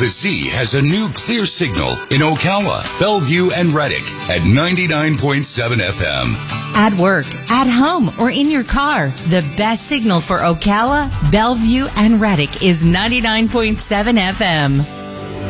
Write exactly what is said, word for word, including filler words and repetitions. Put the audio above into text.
The Z has a new clear signal in Ocala, Bellevue, and Reddick at ninety-nine point seven F M. At work, at home, or in your car, the best signal for Ocala, Bellevue, and Reddick is ninety-nine point seven F M.